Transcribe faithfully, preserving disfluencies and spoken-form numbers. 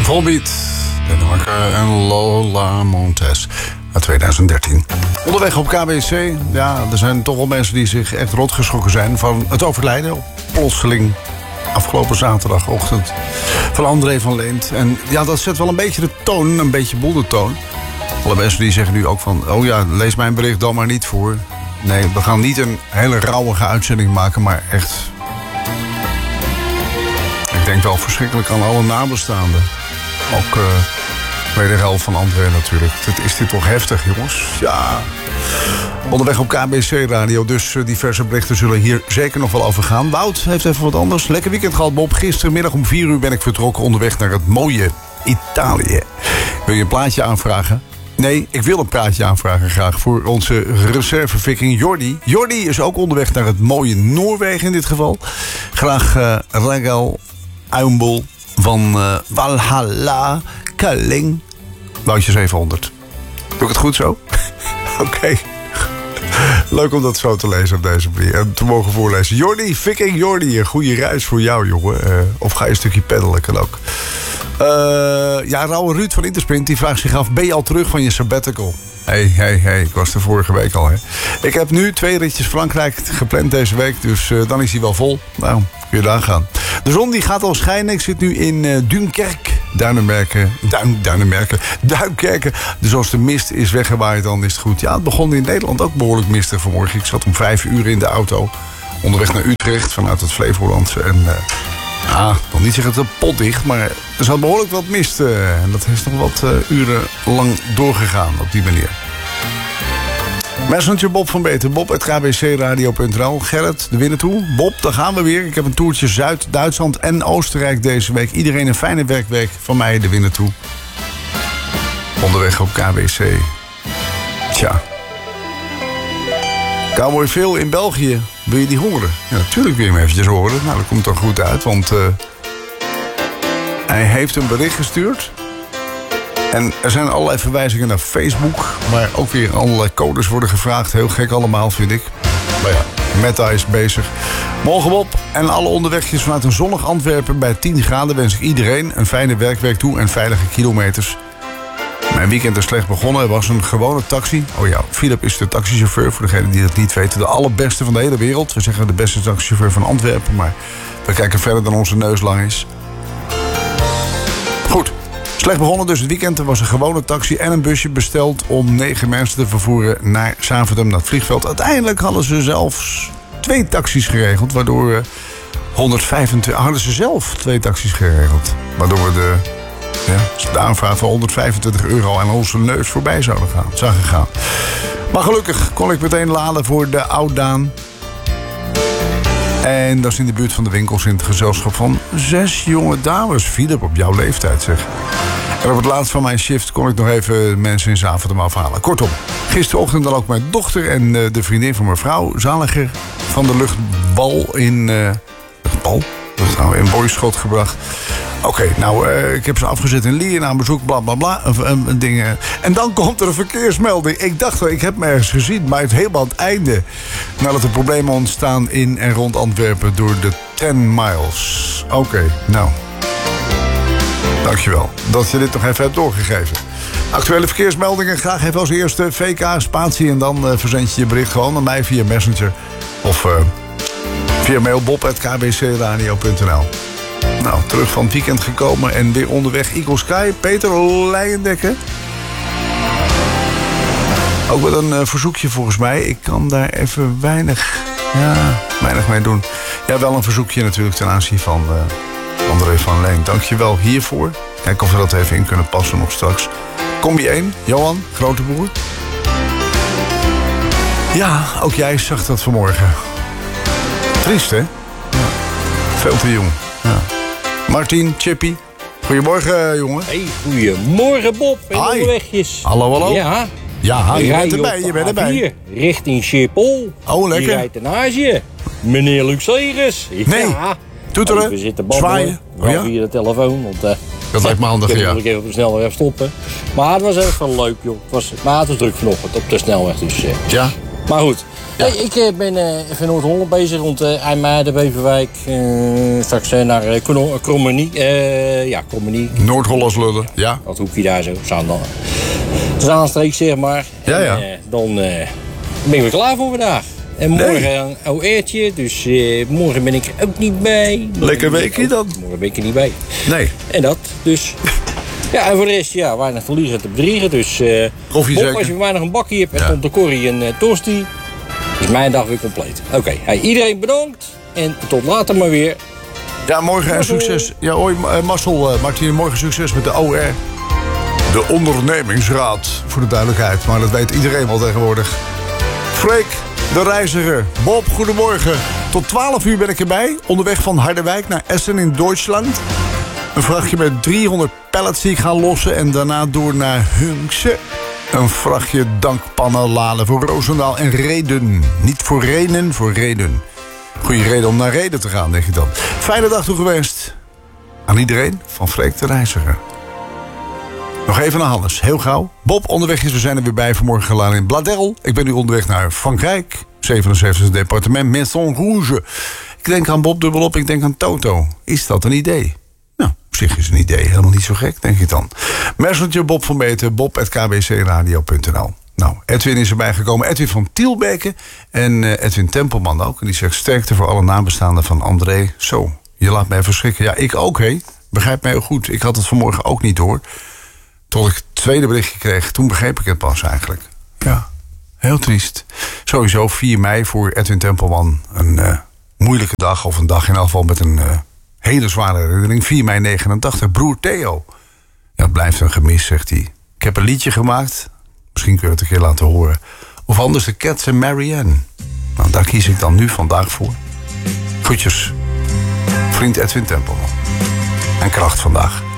Volbeat, Denemarken en Lola Montez uit twintig dertien. Onderweg op K B C. Ja, er zijn toch wel mensen die zich echt rotgeschrokken zijn van het overlijden op plotseling afgelopen zaterdagochtend van André van Leent. En ja, dat zet wel een beetje de toon, een beetje boel de toon. Alle mensen die zeggen nu ook van, oh ja, lees mijn bericht dan maar niet voor. Nee, we gaan niet een hele rauwige uitzending maken, maar echt... Ik denk wel verschrikkelijk aan alle nabestaanden. Ook uh, wederhelft van André natuurlijk. Het is dit toch heftig, jongens? Ja. Onderweg op K B C Radio, dus uh, diverse berichten zullen hier zeker nog wel over gaan. Wout heeft even wat anders. Lekker weekend gehad, Bob. Gistermiddag om vier uur ben ik vertrokken onderweg naar het mooie Italië. Wil je een plaatje aanvragen? Nee, ik wil een praatje aanvragen graag voor onze reserve-viking Jordi. Jordi is ook onderweg naar het mooie Noorwegen in dit geval. Graag uh, Regal Uimbol van uh, Valhalla Kalling. Woutje zevenhonderd. Doe ik het goed zo? Oké. Okay. Leuk om dat zo te lezen op deze manier. En te mogen voorlezen. Jordi, viking Jordi, een goede reis voor jou, jongen. Uh, of ga je een stukje peddelen, kan ook. Uh, ja, Rauwe Ruud van Intersprint die vraagt zich af... ben je al terug van je sabbatical? Hé, hé, hé, ik was er vorige week al, hè. Ik heb nu twee ritjes Frankrijk gepland deze week... dus uh, dan is hij wel vol. Nou, kun je daar gaan. De zon die gaat al schijnen. Ik zit nu in uh, Dunkerque. Duinemerken, Duin, Duinemerken, Duinkerken. Dus als de mist is weggewaaid, dan is het goed. Ja, het begon in Nederland ook behoorlijk mistig vanmorgen. Ik zat om vijf uur in de auto. Onderweg naar Utrecht, vanuit het Flevolandse. En... Uh, Ja, ik wil niet zeggen het potdicht, maar er zat behoorlijk wat mist. Uh, en dat is nog wat uh, uren lang doorgegaan op die manier. Messenger Bob van Beter, Bob at k b c radio punt n l. Gerrit, de Winnetou. Bob, daar gaan we weer. Ik heb een toertje Zuid-Duitsland en Oostenrijk deze week. Iedereen een fijne werkweek van mij, de Winnetou. Onderweg op K B C. Tja. Cowboy Phil in België. Wil je die horen? Ja, natuurlijk wil je hem eventjes horen. Nou, dat komt er goed uit, want... Uh, hij heeft een bericht gestuurd. En er zijn allerlei verwijzingen naar Facebook... waar ook weer allerlei codes worden gevraagd. Heel gek allemaal, vind ik. Maar ja, Meta is bezig. Morgen op en alle onderwegjes vanuit een zonnig Antwerpen... bij tien graden wens ik iedereen een fijne werkweek toe... en veilige kilometers. Mijn weekend is slecht begonnen. Er was een gewone taxi. Oh ja, Philip is de taxichauffeur. Voor degenen die dat niet weten. De allerbeste van de hele wereld. We zeggen de beste taxichauffeur van Antwerpen. Maar we kijken verder dan onze neus lang is. Goed. Slecht begonnen dus het weekend. Er was een gewone taxi en een busje besteld... om negen mensen te vervoeren naar Zaventem, naar het vliegveld. Uiteindelijk hadden ze zelfs twee taxis geregeld. Waardoor we honderdvijfentwintig... hadden ze zelf twee taxis geregeld. Waardoor we de... Ja, de aanvraag van honderdvijfentwintig euro aan onze neus voorbij zouden gaan, zou gaan. Maar gelukkig kon ik meteen laden voor de Oud-Daan. En dat is in de buurt van de winkels in het gezelschap van zes jonge dames. Philip, op jouw leeftijd zeg. En op het laatst van mijn shift kon ik nog even mensen in Zaventem afhalen. Kortom, gisterochtend dan ook mijn dochter en uh, de vriendin van mijn vrouw... Zaliger van de luchtbal in... Uh, luchtbal? Nou, in Boyschot gebracht. Oké, okay, nou, uh, ik heb ze afgezet in Lien aan bezoek, bla bla bla. Uh, uh, dingen. En dan komt er een verkeersmelding. Ik dacht wel, ik heb me ergens gezien, maar het helemaal aan het einde. Nadat er problemen ontstaan in en rond Antwerpen door de tien miles. Oké, okay, nou. Dankjewel dat je dit nog even hebt doorgegeven. Actuele verkeersmeldingen, graag even als eerste V K, spatie... en dan uh, verzend je je bericht gewoon naar mij via Messenger. Of uh, via mail bob at k b c radio punt n l. Nou, terug van het weekend gekomen en weer onderweg Eagle Sky. Peter Leijendekker. Ook wel een uh, verzoekje volgens mij. Ik kan daar even weinig, ja, weinig mee doen. Ja, wel een verzoekje natuurlijk ten aanzien van uh, André van Leen. Dankjewel hiervoor. Kijk of we dat even in kunnen passen nog straks. Combi één, Johan, grote broer. Ja, ook jij zag dat vanmorgen. Triest, hè? Ja. Veel te jong. Ja. Martin, Chippy. Goedemorgen, jongen. Hey, goedemorgen, Bob. En onderwegjes. Hallo, hallo. Ja. Ja, je bent erbij, je bent erbij. Hier, richting Schiphol. Oh, lekker. Die rijdt naar Azië. Meneer Luxeris. Nee. Ja. Toeteren. Oh, we zitten babbelen. Zwaaien. Oh, ja? Via de telefoon. Want, uh, dat lijkt me handig, ja. Ik even op de snelweg even stoppen. Maar het was echt wel leuk, joh. Het was, maar het was druk vanochtend op de snelweg. Dus, uh. Ja. Maar goed. Ja. Hey, ik uh, ben uh, even in Noord-Holland bezig, rond uh, IJmuiden, Beverwijk. Uh, straks uh, naar uh, Krommenie. Uh, ja, Krommenie. Noord-Hollands lullen, ja. Dat hoekje daar zo, Zaandam. Zaanstreek, zeg maar. Ja, ja. En, uh, dan uh, ben ik weer klaar voor vandaag. En morgen nee. een O R'tje, dus uh, morgen ben ik ook niet bij. Lekker weekje dan? Morgen ben ik er niet bij. Nee. En dat, dus... Ja, en voor de rest, ja, weinig te liegen te bedriegen. Dus uh, Koffie Bob, zeker? als je voor mij nog een bakje hebt en ja. komt de Corrie en uh, tosti, is mijn dag weer compleet. Oké, okay. Hey, iedereen bedankt en tot later maar weer. Ja, morgen en succes. Ja, hoi, uh, Marcel, uh, Martine, morgen succes met de O R. De ondernemingsraad, voor de duidelijkheid. Maar dat weet iedereen wel tegenwoordig. Freek, de reiziger. Bob, goedemorgen. Tot twaalf uur ben ik erbij. Onderweg van Harderwijk naar Essen in Duitsland. Een vrachtje met driehonderd pallets die ik ga lossen. En daarna door naar Hunkse. Een vrachtje dankpannen laden voor Roosendaal en Reden. Niet voor Renen, voor Reden. Goeie reden om naar Reden te gaan, denk je dan. Fijne dag toegewenst. Aan iedereen van Freek de Reiziger. Nog even naar Hannes, heel gauw. Bob, onderweg is, we zijn er weer bij vanmorgen geladen in Bladel. Ik ben nu onderweg naar Frankrijk. zevenenzeventigste departement, Maison Rouge. Ik denk aan Bob dubbelop, ik denk aan Toto. Is dat een idee? Nou, op zich is een idee helemaal niet zo gek, denk ik dan. Messenger Bob van Beeten, bob at k b c radio punt n l. Nou, Edwin is erbij gekomen. Edwin van Tielbeke en uh, Edwin Tempelman ook. En die zegt sterkte voor alle nabestaanden van André. Zo, je laat mij verschrikken. Ja, ik ook, hé. Begrijp mij heel goed. Ik had het vanmorgen ook niet door. Tot ik het tweede berichtje kreeg, toen begreep ik het pas eigenlijk. Ja, heel triest. Sowieso vier mei voor Edwin Tempelman. Een uh, moeilijke dag, of een dag in elk geval met een uh, hele zware herinnering. vier mei negenentachtig, broer Theo. Ja, het blijft een gemis, zegt hij. Ik heb een liedje gemaakt. Misschien kun je het een keer laten horen. Of anders de Cats en Marianne. Nou, daar kies ik dan nu vandaag voor. Groetjes, vriend Edwin Tempelman. En kracht vandaag.